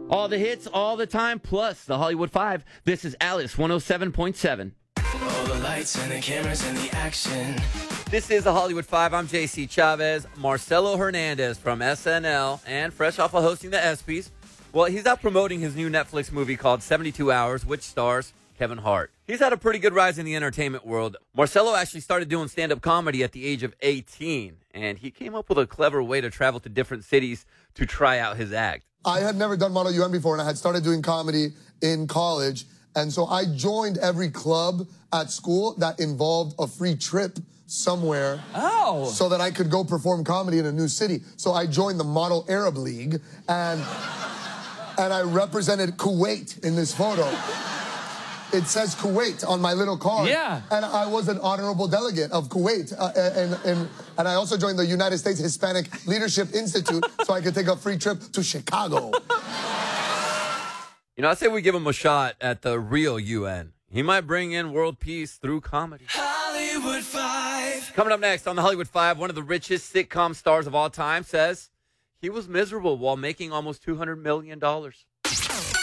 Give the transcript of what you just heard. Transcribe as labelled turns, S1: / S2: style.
S1: All the hits, all the time, plus the Hollywood 5. This is Alice 107.7.
S2: All the lights and the cameras and the action.
S1: This is the Hollywood 5. I'm JC Chavez. Marcelo Hernandez from SNL and fresh off of hosting the ESPYs. Well, he's out promoting his new Netflix movie called 72 Hours, which stars Kevin Hart. He's had a pretty good rise in the entertainment world. Marcelo actually started doing stand-up comedy at the age of 18, and he came up with a clever way to travel to different cities to try out his act.
S3: I had never done Model UN before, and I had started doing comedy in college. And so I joined every club at school that involved a free trip somewhere.
S4: Oh.
S3: So that I could go perform comedy in a new city. So I joined the Model Arab League, and I represented Kuwait in this photo. It says Kuwait on my little card.
S4: Yeah.
S3: And I was an honorable delegate of Kuwait. And I also joined the United States Hispanic Leadership Institute so I could take a free trip to Chicago.
S1: You know, I say we give him a shot at the real UN. He might bring in world peace through comedy.
S2: Hollywood 5.
S1: Coming up next on the Hollywood 5, one of the richest sitcom stars of all time says he was miserable while making almost $200 million.